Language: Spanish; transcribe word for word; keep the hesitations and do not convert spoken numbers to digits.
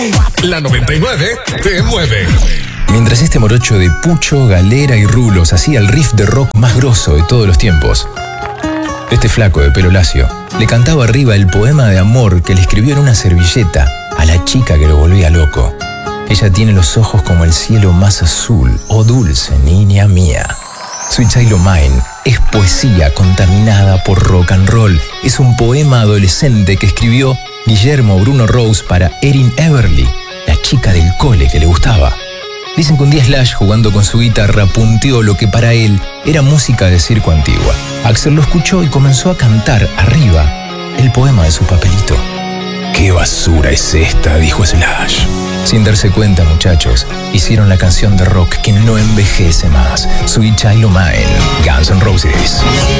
La noventa y nueve te mueve. Mientras este morocho de pucho, galera y rulos hacía el riff de rock más grosso de todos los tiempos, este flaco de pelo lacio le cantaba arriba el poema de amor que le escribió en una servilleta a la chica que lo volvía loco. Ella tiene los ojos como el cielo más azul, oh dulce niña mía. Sweet Child O' Mine es poesía contaminada por rock and roll. Es un poema adolescente que escribió Guillermo Bruno Rose para Erin Everly, la chica del cole que le gustaba. Dicen que un día Slash, jugando con su guitarra, punteó lo que para él era música de circo antigua. Axl lo escuchó y comenzó a cantar arriba el poema de su papelito. «¿Qué basura es esta?», dijo Slash. Sin darse cuenta, muchachos, hicieron la canción de rock que no envejece más, Sweet Child O' Mine, Guns N' Roses.